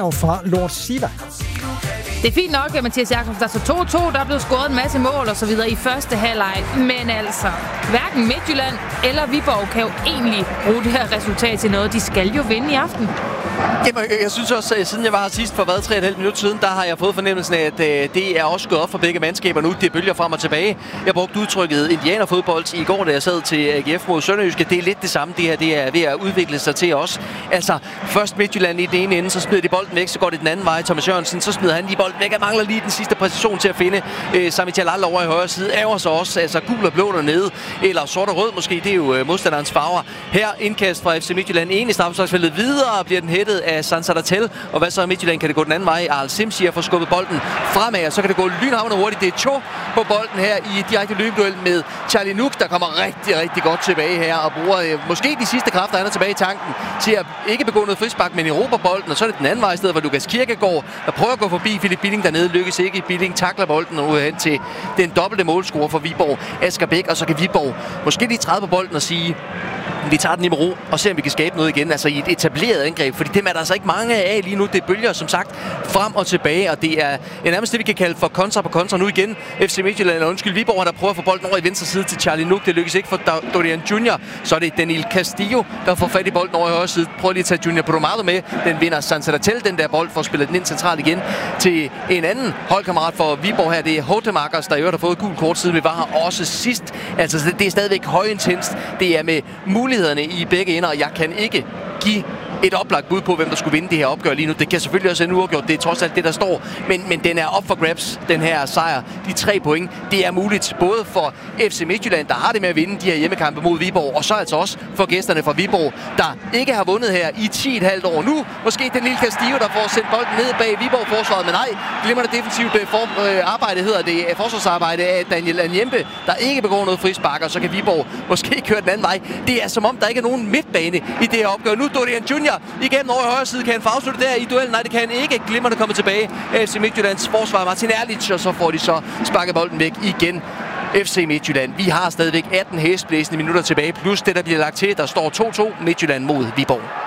Bjerg fra Lord Siva. Det er fint nok, Mathias Jakobsen, der står 2-2, der er blevet scoret en masse mål og så videre i første halvleg. Men altså, hverken Midtjylland eller Viborg kan jo egentlig bruge det her resultat til noget. De skal jo vinde i aften. Jamen, jeg synes også, at siden jeg var her sidst for 3,5 minutter siden, der har jeg fået fornemmelsen af, at det er også gået op for begge mandskaber nu. Det bølger frem og tilbage. Jeg brugte udtrykket indianerfodbold i går, da jeg sad til AGF mod Sønderjyske. Det er lidt det samme. Det her det er ved at udvikle sig til os. Altså, først Midtjylland i den ene ende, så smider de bolden væk, så går det den anden vej. Thomas Jørgensen, så smider han lige bolden væk. Han mangler lige den sidste præcision til at finde Sami Jalal over i højre side. Ærger sig også, altså gul og blå dernede, eller sort og rød måske. Det er jo modstanderens farver. Her indkast fra FC Midtjylland. En i straffesparksfeltet videre bliver den hættet af Sansaratel. Og hvad så i Midtjylland? Kan det gå den anden vej? Arl Simsier får skubbet bolden fremad, og så kan det gå lynhavende hurtigt. Det er Cho på bolden her i direkte løbeduel med Charlie Nuk, der kommer rigtig, rigtig godt tilbage her og bruger måske de sidste kræfter, han er tilbage i tanken til at ikke begå noget frispark, men erobre bolden, og så er det den anden vej i stedet for Lukas Kirkegaard, der prøver at gå forbi Philip Billing dernede, lykkes ikke. Billing takler bolden og hen til den dobbelte målscorer for Viborg, Asger Bæk, og så kan Viborg måske lige træde på bolden og sige, vi tager den i med ro og ser, om vi kan skabe noget igen, altså i et etableret angreb, fordi dem er der altså ikke mange af lige nu. Det bølger som sagt frem og tilbage, og det er nærmest det, vi kan kalde for kontra på kontra nu igen. FC Midtjylland, eller undskyld, Viborg, der prøver at få bolden over i venstre side til Charlie Nuk. Det lykkes ikke for Dorian Junior. Så er det Daniel Castillo, der får fat i bolden over i højre side. Prøver lige at tage Junior Bromado med. Den vinder Sansaratel, den der bold, for at spille den ind centralt igen til en anden holdkammerat for Viborg her. Det er Hotemakers, der i øvrigt har fået gul kort siden vi var her også sidst. Altså, det er stadigvæk højintenst. Det er med mulighederne i begge ender, og jeg kan ikke give et oplagt bud på, hvem der skulle vinde det her opgør lige nu. Det kan selvfølgelig også ende uafgjort. Det er trods alt det, der står. Men den er op for grabs, den her sejr. De 3 point, det er muligt både for FC Midtjylland, der har det med at vinde de her hjemmekampe mod Viborg, og så altså også for gæsterne fra Viborg, der ikke har vundet her i 10,5 år nu. Måske den lille Castillo, der får sendt bolden ned bag Viborg-forsvaret, men nej, glimrende defensivt arbejde hedder det, forsvarsarbejde af Daniel Anjembe, der ikke begår noget frispark, og så kan Viborg måske køre den anden vej. Det er som om, der ikke er nogen midtbane i det her opgør. Nu Dorian Junior igennem over i højre side. Kan han få afsluttet der i duellen? Nej, det kan han ikke. Glimrende kommer tilbage. FC Midtjyllands forsvar Martin Erlich, og så får de så sparket bolden væk igen. FC Midtjylland. Vi har stadigvæk 18 hæsblæsende minutter tilbage, plus det, der bliver lagt til. Der står 2-2 Midtjylland mod Viborg.